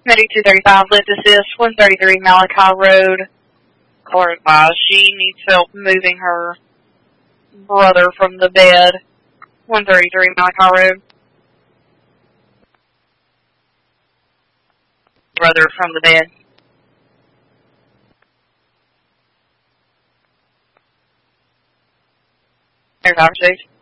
Medic 235, lift assist, 133 Malachi Road. Caller advised she needs help moving her brother from the bed. 133 Malachi Road. Brother from the bed. There's Officer 6.